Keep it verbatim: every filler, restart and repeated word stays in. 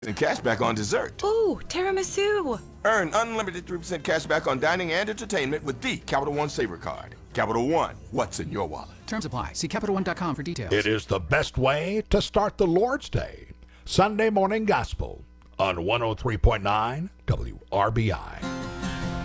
and cash back on dessert. Ooh, tiramisu. Earn unlimited three percent cash back on dining and entertainment with the Capital One Saver Card. Capital One, what's in your wallet? Terms apply. See Capital One dot com for details. It is the best way to start the Lord's Day. Sunday Morning Gospel on one oh three point nine W R B I.